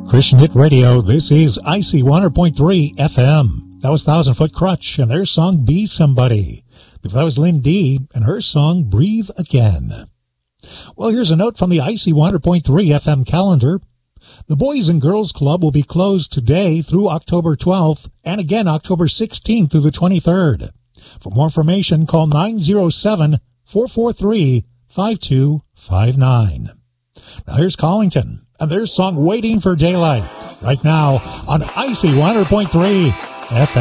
Christian Hit Radio, this is IC 100.3 FM. That was Thousand Foot Crutch and their song Be Somebody. That was Lynn D and her song Breathe Again. Well, here's a note from the IC 100.3 FM calendar. The Boys and Girls Club will be closed today through October 12th and again October 16th through the 23rd. For more information, call 907-443-5259. Now here's Collington and their song Waiting for Daylight right now on IC 100.3 FM.